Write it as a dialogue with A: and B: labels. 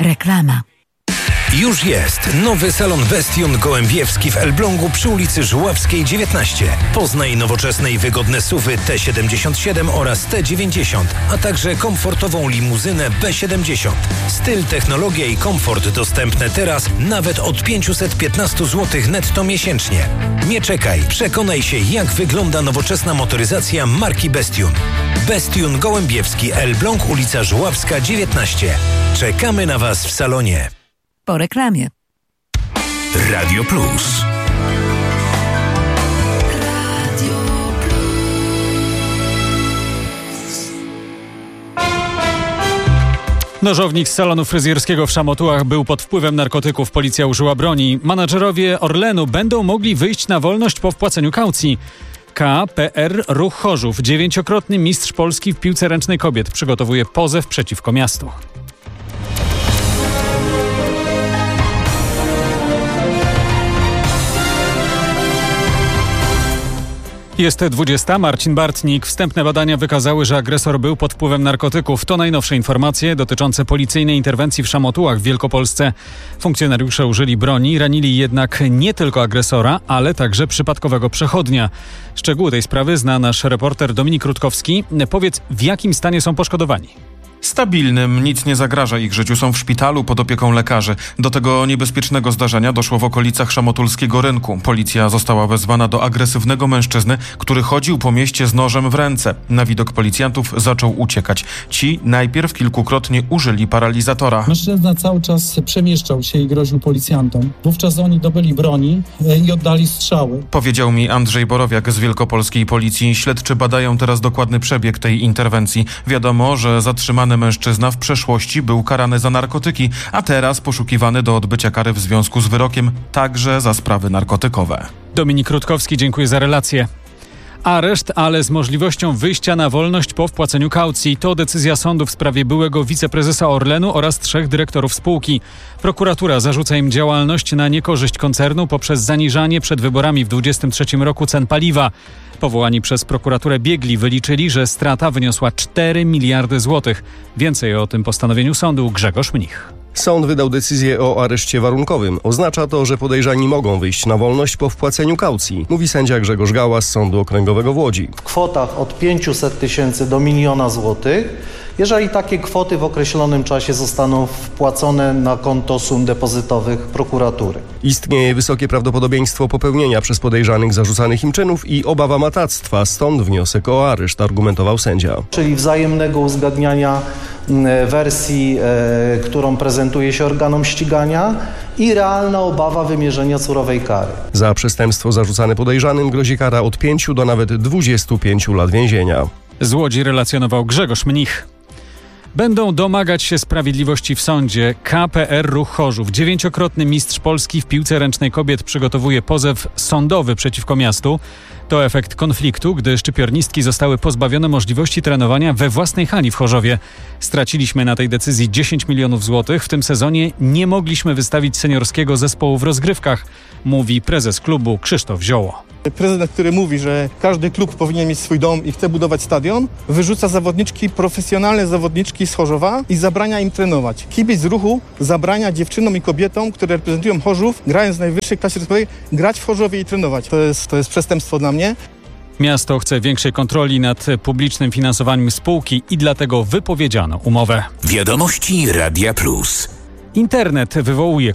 A: Reklama.
B: Już jest nowy salon Bestion Gołębiewski w Elblągu przy ulicy Żuławskiej 19. Poznaj nowoczesne i wygodne SUV-y T77 oraz T90, a także komfortową limuzynę B70. Styl, technologia i komfort dostępne teraz nawet od 515 zł netto miesięcznie. Nie czekaj, przekonaj się, jak wygląda nowoczesna motoryzacja marki Bestion. Bestion Gołębiewski, Elbląg, ulica Żuławska 19. Czekamy na Was w salonie.
A: Po reklamie.
B: Radio Plus.
C: Nożownik z salonu fryzjerskiego w Szamotułach był pod wpływem narkotyków. Policja użyła broni. Menadżerowie Orlenu będą mogli wyjść na wolność po wpłaceniu kaucji. KPR Ruch Chorzów, 9-krotny mistrz Polski w piłce ręcznej kobiet, przygotowuje pozew przeciwko miastu. Jest 20. Marcin Bartnik. Wstępne badania wykazały, że agresor był pod wpływem narkotyków. To najnowsze informacje dotyczące policyjnej interwencji w Szamotułach w Wielkopolsce. Funkcjonariusze użyli broni, ranili jednak nie tylko agresora, ale także przypadkowego przechodnia. Szczegóły tej sprawy zna nasz reporter Dominik Rutkowski. Powiedz, w jakim stanie są poszkodowani?
D: Stabilnym, nic nie zagraża ich życiu, są w szpitalu pod opieką lekarzy. Do tego niebezpiecznego zdarzenia doszło w okolicach szamotulskiego rynku. Policja została wezwana do agresywnego mężczyzny, który chodził po mieście z nożem w ręce. Na widok policjantów zaczął uciekać. Ci najpierw kilkukrotnie użyli paralizatora.
E: Mężczyzna cały czas przemieszczał się i groził policjantom. Wówczas oni dobyli broni i oddali strzały.
D: Powiedział mi Andrzej Borowiak z wielkopolskiej policji. Śledczy badają teraz dokładny przebieg tej interwencji. Wiadomo, że zatrzymany mężczyzna w przeszłości był karany za narkotyki, a teraz poszukiwany do odbycia kary w związku z wyrokiem także za sprawy narkotykowe.
C: Dominik Rutkowski, dziękuję za relację. Areszt, ale z możliwością wyjścia na wolność po wpłaceniu kaucji. To decyzja sądu w sprawie byłego wiceprezesa Orlenu oraz 3 dyrektorów spółki. Prokuratura zarzuca im działalność na niekorzyść koncernu poprzez zaniżanie przed wyborami w 2023 roku cen paliwa. Powołani przez prokuraturę biegli wyliczyli, że strata wyniosła 4 miliardy złotych. Więcej o tym postanowieniu sądu Grzegorz Mnich.
F: Sąd wydał decyzję o areszcie warunkowym. Oznacza to, że podejrzani mogą wyjść na wolność po wpłaceniu kaucji, mówi sędzia Grzegorz Gała z Sądu Okręgowego w Łodzi.
G: W kwotach od 500 tysięcy do 1 000 000 złotych, jeżeli takie kwoty w określonym czasie zostaną wpłacone na konto sum depozytowych prokuratury.
F: Istnieje wysokie prawdopodobieństwo popełnienia przez podejrzanych zarzucanych im czynów i obawa matactwa, stąd wniosek o areszt, argumentował sędzia.
G: Czyli wzajemnego uzgadniania wersji, którą prezentuje się organom ścigania i realna obawa wymierzenia surowej kary.
F: Za przestępstwo zarzucane podejrzanym grozi kara od 5 do nawet 25 lat więzienia.
C: Z Łodzi relacjonował Grzegorz Mnich. Będą domagać się sprawiedliwości w sądzie. KPR Ruch Chorzów, 9-krotny mistrz Polski w piłce ręcznej kobiet, przygotowuje pozew sądowy przeciwko miastu. To efekt konfliktu, gdy szczypiornistki zostały pozbawione możliwości trenowania we własnej hali w Chorzowie. Straciliśmy na tej decyzji 10 milionów złotych. W tym sezonie nie mogliśmy wystawić seniorskiego zespołu w rozgrywkach, mówi prezes klubu Krzysztof Zioło.
H: Prezydent, który mówi, że każdy klub powinien mieć swój dom i chce budować stadion, wyrzuca zawodniczki, profesjonalne zawodniczki z Chorzowa i zabrania im trenować. Kibic Ruchu zabrania dziewczynom i kobietom, które reprezentują Chorzów, grając w najwyższej klasie sportowej, grać w Chorzowie i trenować. To jest przestępstwo dla mnie.
C: Miasto chce większej kontroli nad publicznym finansowaniem spółki i dlatego wypowiedziano umowę.
B: Wiadomości Radia Plus.
C: Internet wywołuje